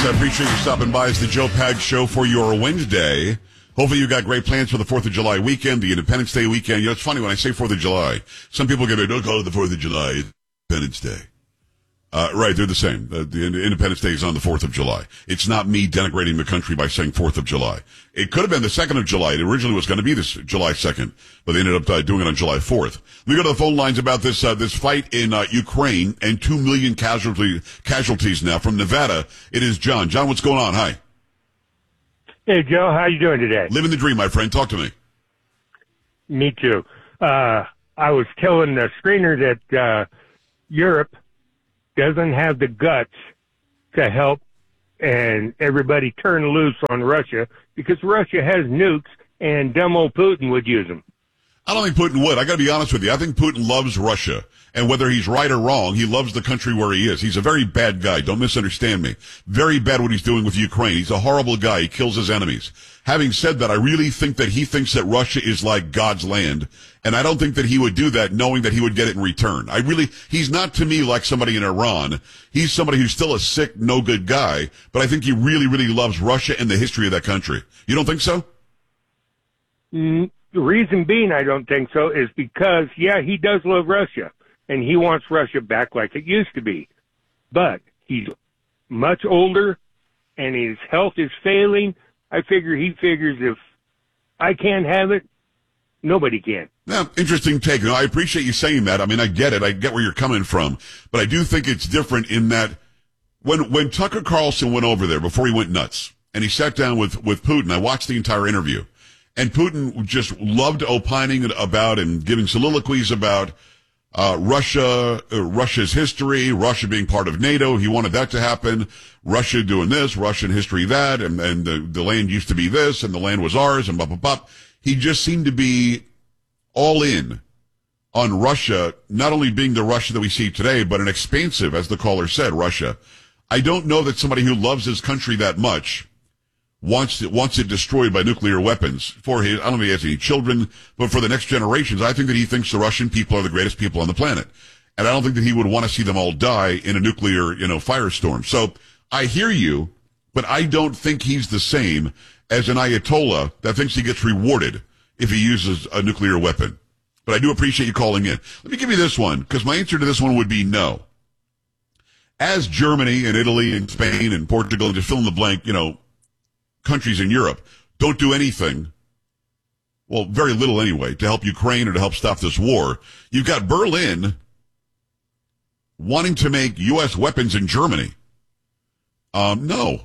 I appreciate you stopping by. It's the Joe Pag Show for your Wednesday. Hopefully you got great plans for the 4th of July weekend, the Independence Day weekend. You know, it's funny when I say 4th of July, some people get me, don't call it the 4th of July, it's Independence Day. Right, they're the same. The Independence Day is on the 4th of July. It's not me denigrating the country by saying 4th of July. It could have been the 2nd of July. It originally was going to be this July 2nd, but they ended up doing it on July 4th. We go to the phone lines about this fight in Ukraine and 2 million casualties now. From Nevada, it is John. John, what's going on? Hi. Hey, Joe. How you doing today? Living the dream, my friend. Talk to me. Me too. I was telling the screener that Europe doesn't have the guts to help and everybody turn loose on Russia because Russia has nukes and dumb old Putin would use them. I don't think Putin would. I got to be honest with you. I think Putin loves Russia. And whether he's right or wrong, he loves the country where he is. He's a very bad guy. Don't misunderstand me. Very bad what he's doing with Ukraine. He's a horrible guy. He kills his enemies. Having said that, I really think that he thinks that Russia is like God's land. And I don't think that he would do that knowing that he would get it in return. He's not to me like somebody in Iran. He's somebody who's still a sick, no good guy. But I think he really, really loves Russia and the history of that country. You don't think so? The reason being I don't think so is because, yeah, he does love Russia. And he wants Russia back like it used to be. But he's much older, and his health is failing. He figures if I can't have it, nobody can. Now, interesting take. I appreciate you saying that. I mean, I get it. I get where you're coming from. But I do think it's different in that when Tucker Carlson went over there before he went nuts, and he sat down with Putin, I watched the entire interview. And Putin just loved opining about and giving soliloquies about Russia's history, Russia being part of NATO. He wanted that to happen. Russia doing this, Russian history that, and the land used to be this, and the land was ours, and blah, blah, blah. He just seemed to be all in on Russia, not only being the Russia that we see today, but an expansive, as the caller said, Russia. I don't know that somebody who loves his country that much wants it destroyed by nuclear weapons for his, I don't know if he has any children, but for the next generations. I think that he thinks the Russian people are the greatest people on the planet. And I don't think that he would want to see them all die in a nuclear, firestorm. So I hear you, but I don't think he's the same as an Ayatollah that thinks he gets rewarded if he uses a nuclear weapon. But I do appreciate you calling in. Let me give you this one, because my answer to this one would be no. As Germany and Italy and Spain and Portugal and just fill in the blank, countries in Europe don't do anything, well, very little anyway, to help Ukraine or to help stop this war. You've got Berlin wanting to make U.S. weapons in Germany. No.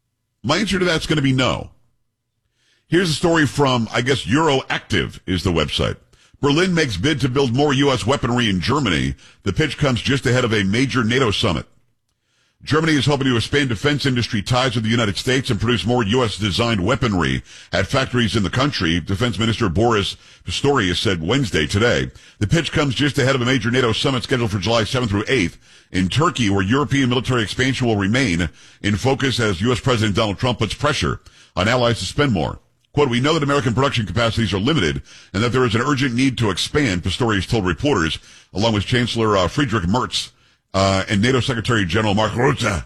My answer to that's going to be no. Here's a story from, I guess, Euroactiv is the website. Berlin makes bid to build more U.S. weaponry in Germany. The pitch comes just ahead of a major NATO summit. Germany is hoping to expand defense industry ties with the United States and produce more U.S.-designed weaponry at factories in the country, Defense Minister Boris Pistorius said Wednesday today. The pitch comes just ahead of a major NATO summit scheduled for July 7th through 8th in Turkey, where European military expansion will remain in focus as U.S. President Donald Trump puts pressure on allies to spend more. Quote, we know that American production capacities are limited and that there is an urgent need to expand, Pistorius told reporters, along with Chancellor Friedrich Merz, and NATO Secretary General Mark Rutte,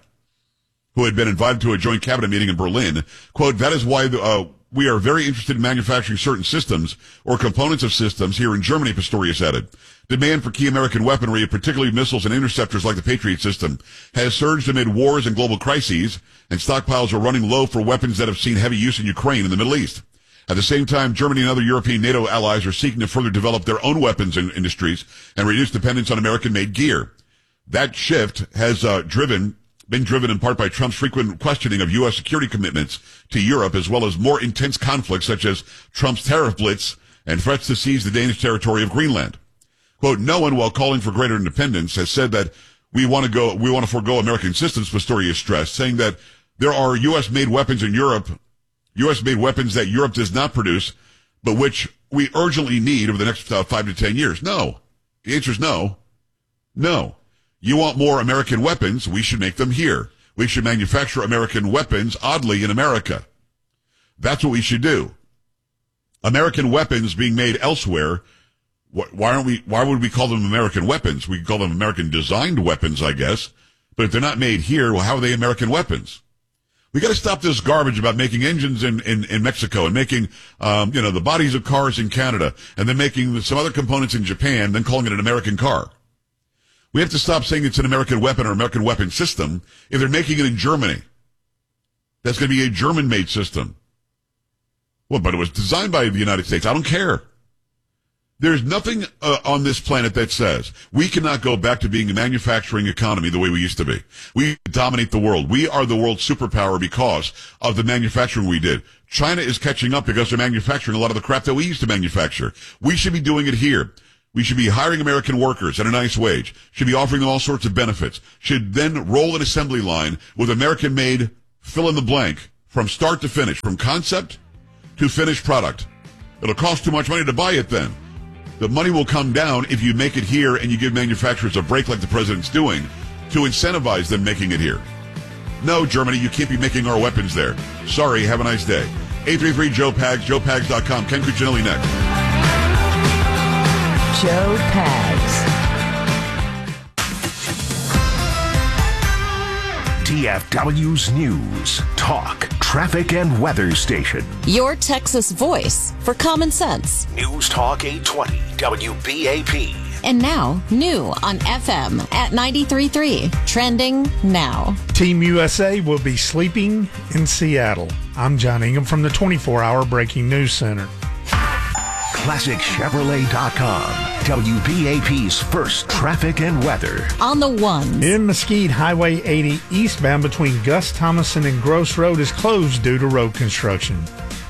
who had been invited to a joint cabinet meeting in Berlin. Quote, that is why we are very interested in manufacturing certain systems or components of systems here in Germany, Pistorius added. Demand for key American weaponry, particularly missiles and interceptors like the Patriot system, has surged amid wars and global crises, and stockpiles are running low for weapons that have seen heavy use in Ukraine and the Middle East. At the same time, Germany and other European NATO allies are seeking to further develop their own weapons industries and reduce dependence on American-made gear. That shift has been driven in part by Trump's frequent questioning of U.S. security commitments to Europe, as well as more intense conflicts such as Trump's tariff blitz and threats to seize the Danish territory of Greenland. Quote, no one, while calling for greater independence, has said that we want to forego American systems, Pistorius stressed, saying that there are U.S.-made weapons in Europe, U.S.-made weapons that Europe does not produce, but which we urgently need over the next 5 to 10 years. No. The answer is no. No. You want more American weapons, we should make them here. We should manufacture American weapons, oddly, in America. That's what we should do. American weapons being made elsewhere, why would we call them American weapons? We call them American designed weapons, I guess. But if they're not made here, well, how are they American weapons? We got to stop this garbage about making engines in Mexico and making, the bodies of cars in Canada and then making some other components in Japan, then calling it an American car. We have to stop saying it's an American weapon or American weapon system if they're making it in Germany. That's going to be a German-made system. Well, but it was designed by the United States. I don't care. There's nothing on this planet that says we cannot go back to being a manufacturing economy the way we used to be. We dominate the world. We are the world superpower because of the manufacturing we did. China is catching up because they're manufacturing a lot of the crap that we used to manufacture. We should be doing it here. We should be hiring American workers at a nice wage, should be offering them all sorts of benefits, should then roll an assembly line with American-made fill in the blank from start to finish, from concept to finished product. It'll cost too much money to buy it then. The money will come down if you make it here and you give manufacturers a break like the president's doing to incentivize them making it here. No, Germany, you can't be making our weapons there. Sorry, have a nice day. 833-JOE-PAGS, JoePags.com. Ken Cuccinelli next. Joe Pags. DFW's News, Talk, Traffic, and Weather Station. Your Texas voice for common sense. News Talk 820, WBAP. And now, new on FM at 93.3. Trending now. Team USA will be sleeping in Seattle. I'm John Ingham from the 24-hour Breaking News Center. ClassicChevrolet.com, WBAP's first traffic and weather. On the ones. In Mesquite, Highway 80 eastbound between Gus Thomason and Gross Road is closed due to road construction.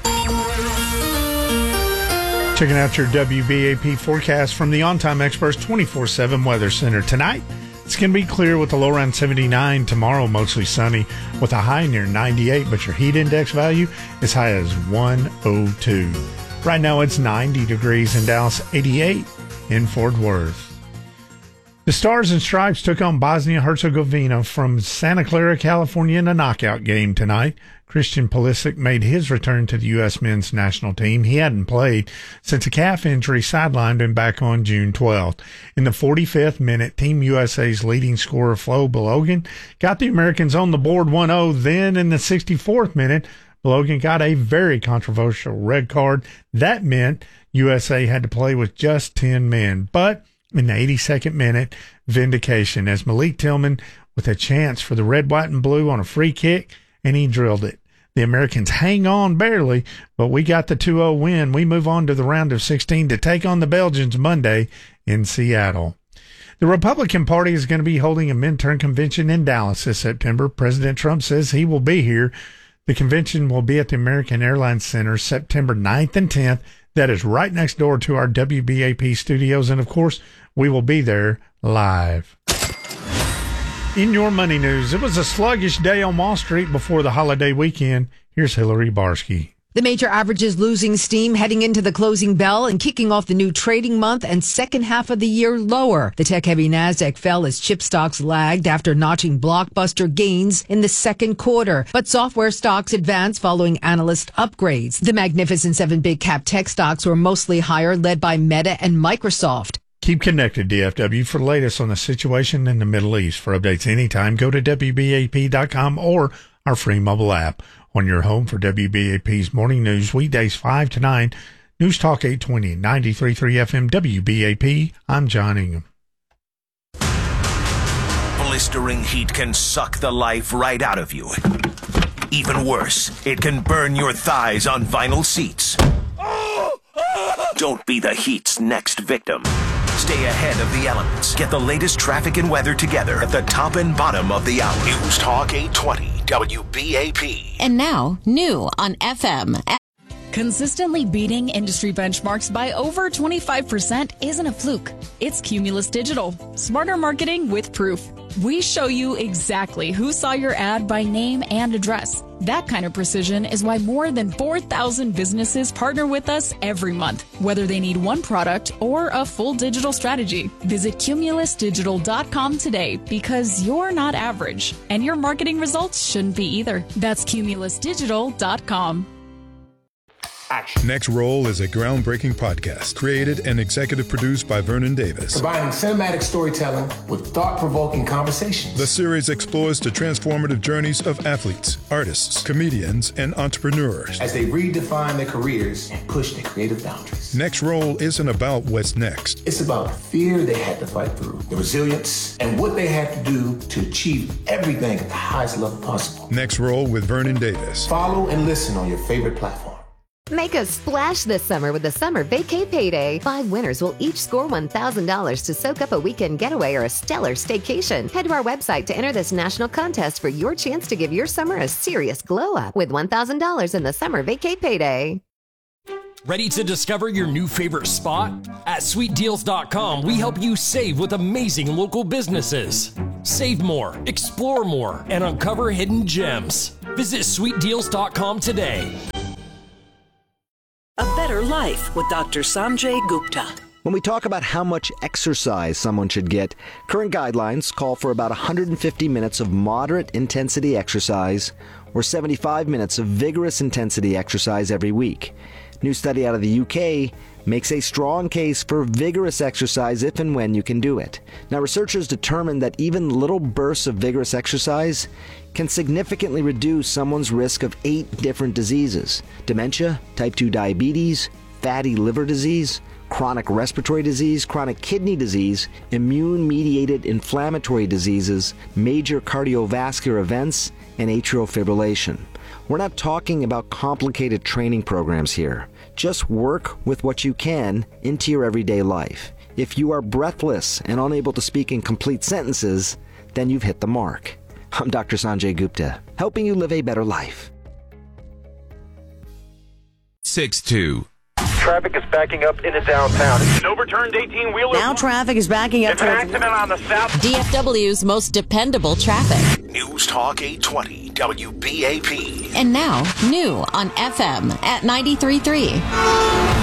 Checking out your WBAP forecast from the On Time Experts 24/7 Weather Center. Tonight, it's going to be clear with a low around 79. Tomorrow, mostly sunny with a high near 98, but your heat index value is high as 102. Right now, it's 90 degrees in Dallas, 88 in Fort Worth. The Stars and Stripes took on Bosnia-Herzegovina from Santa Clara, California in a knockout game tonight. Christian Pulisic made his return to the U.S. men's national team. He hadn't played since a calf injury sidelined him back on June 12th. In the 45th minute, Team USA's leading scorer, Flo Balogun, got the Americans on the board 1-0. Then in the 64th minute, Balogun got a very controversial red card. That meant USA had to play with just 10 men. But in the 82nd minute, vindication as Malik Tillman with a chance for the red, white, and blue on a free kick, and he drilled it. The Americans hang on barely, but we got the 2-0 win. We move on to the round of 16 to take on the Belgians Monday in Seattle. The Republican Party is going to be holding a midterm convention in Dallas this September. President Trump says he will be here. The convention will be at the American Airlines Center September 9th and 10th. That is right next door to our WBAP studios. And, of course, we will be there live. In your money news, it was a sluggish day on Wall Street before the holiday weekend. Here's Hillary Barsky. The major averages losing steam heading into the closing bell and kicking off the new trading month and second half of the year lower. The tech-heavy Nasdaq fell as chip stocks lagged after notching blockbuster gains in the second quarter. But software stocks advanced following analyst upgrades. The Magnificent Seven big cap tech stocks were mostly higher, led by Meta and Microsoft. Keep connected, DFW, for the latest on the situation in the Middle East. For updates anytime, go to WBAP.com or our free mobile app. On your home for WBAP's morning news, weekdays 5 to 9, News Talk 820, 93.3 FM, WBAP. I'm John Ingham. Blistering heat can suck the life right out of you. Even worse, it can burn your thighs on vinyl seats. Don't be the heat's next victim. Stay ahead of the elements. Get the latest traffic and weather together at the top and bottom of the hour. News Talk 820, WBAP. And now, new on FM. Consistently beating industry benchmarks by over 25% isn't a fluke. It's Cumulus Digital. Smarter marketing with proof. We show you exactly who saw your ad by name and address. That kind of precision is why more than 4,000 businesses partner with us every month, whether they need one product or a full digital strategy. Visit cumulusdigital.com today because you're not average, and your marketing results shouldn't be either. That's cumulusdigital.com. action. Next Roll is a groundbreaking podcast created and executive produced by Vernon Davis. Combining cinematic storytelling with thought-provoking conversations. The series explores the transformative journeys of athletes, artists, comedians, and entrepreneurs as they redefine their careers and push their creative boundaries. Next Roll isn't about what's next. It's about the fear they had to fight through, the resilience, and what they had to do to achieve everything at the highest level possible. Next Roll with Vernon Davis. Follow and listen on your favorite platform. Make a splash this summer with the Summer Vacay Payday. 5 winners will each score $1,000 to soak up a weekend getaway or a stellar staycation. Head to our website to enter this national contest for your chance to give your summer a serious glow up with $1,000 in the Summer Vacay Payday. Ready to discover your new favorite spot? At sweetdeals.com, we help you save with amazing local businesses. Save more, explore more, and uncover hidden gems. Visit sweetdeals.com today. A better life with Dr. Sanjay Gupta. When we talk about how much exercise someone should get, current guidelines call for about 150 minutes of moderate intensity exercise or 75 minutes of vigorous intensity exercise every week. New study out of the UK makes a strong case for vigorous exercise if and when you can do it. Now, researchers determined that even little bursts of vigorous exercise can significantly reduce someone's risk of 8 different diseases: dementia, type 2 diabetes, fatty liver disease, chronic respiratory disease, chronic kidney disease, immune-mediated inflammatory diseases, major cardiovascular events, and atrial fibrillation. We're not talking about complicated training programs here. Just work with what you can into your everyday life. If you are breathless and unable to speak in complete sentences, then you've hit the mark. I'm Dr. Sanjay Gupta, helping you live a better life. 6-2. Traffic is backing up into downtown. An overturned 18-wheeler. Now traffic is backing up. It's an accident on the south. DFW's most dependable traffic. News Talk 820 WBAP. And now, new on FM at 93.3.